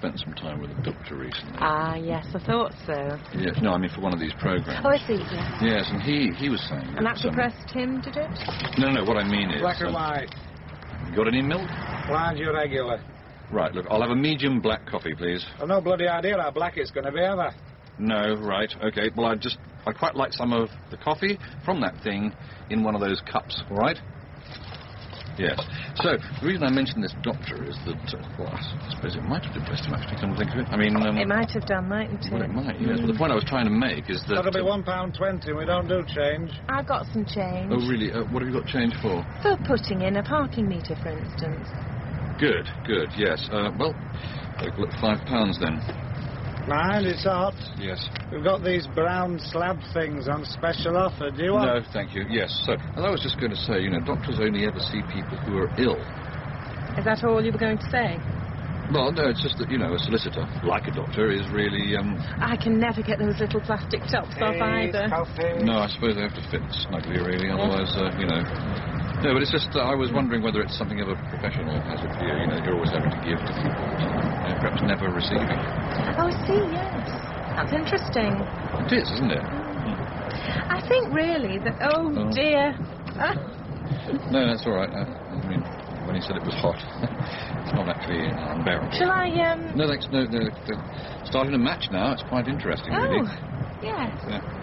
spent some time with a doctor recently. Ah, yes, I thought so. Yes, no, I mean for one of these programs. Oh, I see, yes. Yes, and he was saying that... And that depressed him, did it? No, what I mean is... Black or white? You got any milk? Large or regular? Right, look, I'll have a medium black coffee, please. I've no bloody idea how black it's going to be, have I? No, right, okay. Well, I quite like some of the coffee from that thing in one of those cups, all right? Yes. So, the reason I mentioned this doctor is that, well, I suppose it might have depressed him, actually, come to think of it. I mean... it might have done, mightn't it? Well, it might, yes. But the point I was trying to make is that... That'll be £1.20. We don't do change. I've got some change. Oh, really? What have you got change for? For putting in a parking meter, for instance. Good, yes. Well, look, £5 then. Mind, it's hot. Yes. We've got these brown slab things on special offer. Do you want... No, thank you. Yes. So, as I was just going to say, doctors only ever see people who are ill. Is that all you were going to say? Well, no, it's just that, a solicitor, like a doctor, is really, I can never get those little plastic tops off either. Coffee. No, I suppose they have to fit snugly, really, otherwise, No, but it's just, I was wondering whether it's something of a professional hazard for you, you're always having to give to people, perhaps never receiving. Oh, I see, yes. That's interesting. It is, isn't it? I think, really, that... Oh, dear. No, that's all right. I mean, when he said it was hot, it's not actually unbearable. Shall I, No, thanks. No, they're starting a match now. It's quite interesting, really. Yes. Yeah.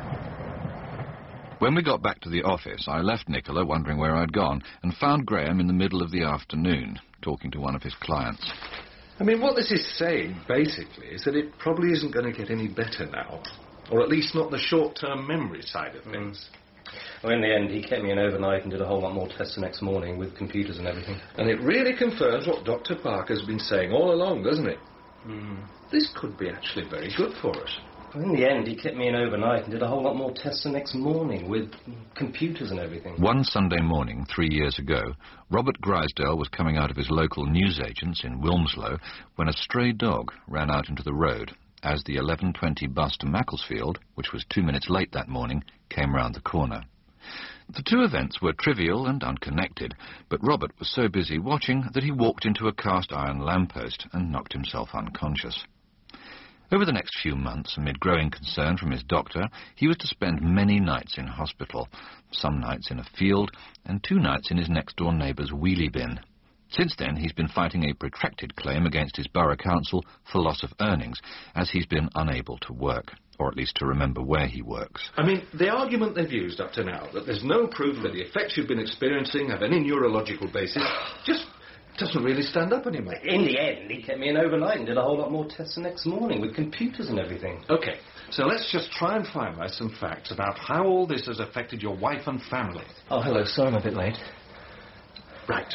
When we got back to the office, I left Nicola wondering where I'd gone and found Graham in the middle of the afternoon, talking to one of his clients. I mean, what this is saying, basically, is that it probably isn't going to get any better now. Or at least not the short-term memory side of things. Well, in the end, he kept me in overnight and did a whole lot more tests the next morning with computers and everything. And it really confirms what Dr. Parker's been saying all along, doesn't it? This could be actually very good for us. Well, in the end, he kept me in overnight and did a whole lot more tests the next morning with computers and everything. One Sunday morning, 3 years ago, Robert Grisdale was coming out of his local newsagent's in Wilmslow when a stray dog ran out into the road as the 11:20 bus to Macclesfield, which was 2 minutes late that morning, came round the corner. The two events were trivial and unconnected, but Robert was so busy watching that he walked into a cast-iron lamppost and knocked himself unconscious. Over the next few months, amid growing concern from his doctor, he was to spend many nights in hospital, some nights in a field, and 2 nights in his next-door neighbour's wheelie bin. Since then, he's been fighting a protracted claim against his borough council for loss of earnings, as he's been unable to work, or at least to remember where he works. I mean, the argument they've used up to now, that there's no proof that the effects you've been experiencing have any neurological basis, just doesn't really stand up anymore. In the end, he kept me in overnight and did a whole lot more tests the next morning with computers and everything. OK, so let's just try and finalise some facts about how all this has affected your wife and family. Oh, hello, sorry I'm a bit late. Right.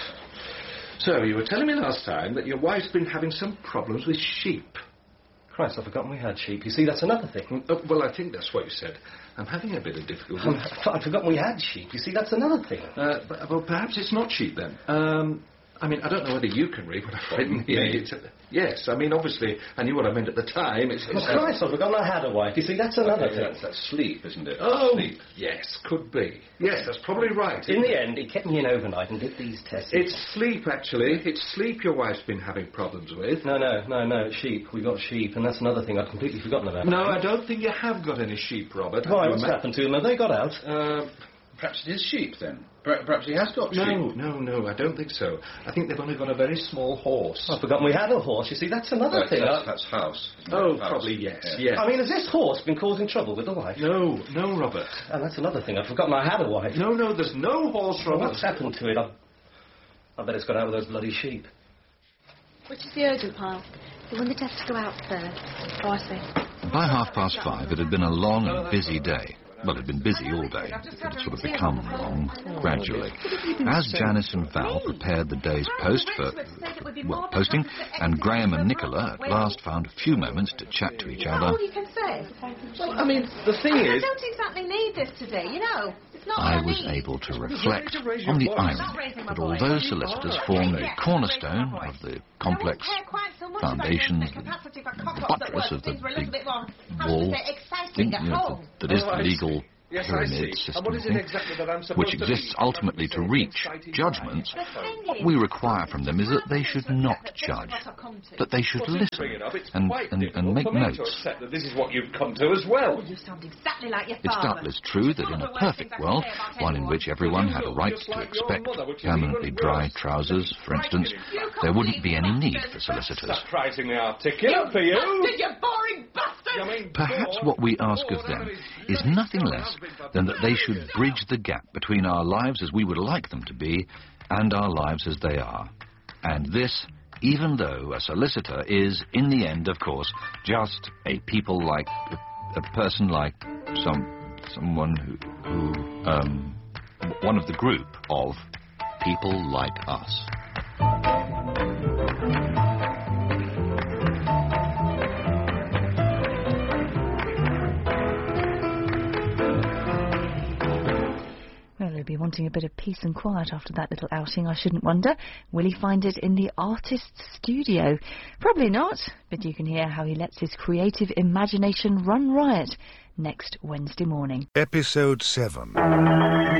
So, you were telling me last time that your wife's been having some problems with sheep. Christ, I've forgotten we had sheep. You see, that's another thing. Well, I think that's what you said. I'm having a bit of difficulty. I'd forgotten we had sheep. You see, that's another thing. Well, perhaps it's not sheep, then. I mean, I don't know whether you can read what I've written here. Yes, I mean, obviously, I knew what I meant at the time. Christ, I've forgotten I had a wife. You see, that's another thing. That's sleep, isn't it? Oh, sleep. Yes, could be. Yes, that's probably right. In the end, he kept me in overnight and did these tests. It's sleep, actually. It's sleep your wife's been having problems with. No, it's sheep. We got sheep, and that's another thing I'd completely forgotten about. No, I don't think you have got any sheep, Robert. Why, what's happened to them? Have they got out? Perhaps it is sheep, then. Perhaps he has got sheep. No, I don't think so. I think they've only got a very small horse. I've forgotten we had a horse. You see, that's another thing. That's house. Oh, probably, yes. I mean, has this horse been causing trouble with the wife? No, Robert. And that's another thing. I've forgotten I had a wife. No, there's no horse, Robert. What's happened to it? I bet it's got out with those bloody sheep. Which is the urgent pile? The one that has to go out first. Oh, I see. By 5:30, it had been a long and busy day. Well, it had been busy all day. It had sort of become long, gradually. As Janice and Val prepared the day's post for, posting, and Graham and Nicola at last found a few moments to chat to each other. All you can say. Well, I mean, the thing is... I don't exactly need this today, It's not I was able to reflect on the irony that although solicitors form the cornerstone of the complex foundations, the buttress of the big wall that is the legal Yes, pyramid I see. system And what is it thing, exactly that I'm supposed which to exists read? ultimately to reach judgments, what we require from them is that they should not judge, that they should listen and make notes. Accept that this is what you've come to as well. You sound exactly like your It's father. doubtless true that in a perfect world, one in which everyone had a right to expect permanently dry trousers, for instance, there wouldn't be any need for solicitors. Surprisingly articulate for you. You boring bastard! Perhaps what we ask of them is nothing less than that they should bridge the gap between our lives as we would like them to be and our lives as they are. And this, even though a solicitor is, in the end, of course, just a person like someone who one of the group of people like us. Well, he'll be wanting a bit of peace and quiet after that little outing, I shouldn't wonder. Will he find it in the artist's studio? Probably not, but you can hear how he lets his creative imagination run riot next Wednesday morning. Episode 7.